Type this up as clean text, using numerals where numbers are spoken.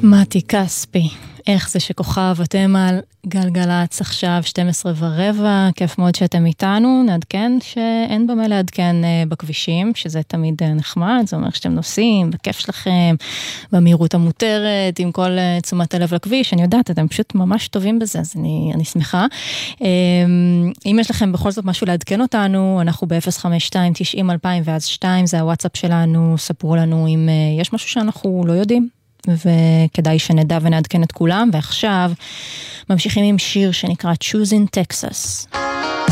מתי כספי, איך זה שכוכב, אתם על גלגלץ עכשיו 12:15, כיף מאוד שאתם איתנו, נעדכן שאין במה לעדכן בכבישים, שזה תמיד נחמד, זה אומר שאתם נוסעים, בכיף שלכם, במהירות המותרת, עם כל תשומת הלב לכביש, אני יודעת, אתם פשוט ממש טובים בזה, אז אני שמחה. אם יש לכם בכל זאת משהו לעדכן אותנו, אנחנו ב-052-90-2002, זה הוואטסאפ שלנו, ספרו לנו אם יש משהו שאנחנו לא יודעים, וכדאי שנדע ונעדכן את כולם, ועכשיו ממשיכים עם שיר שנקרא Choosing Texas.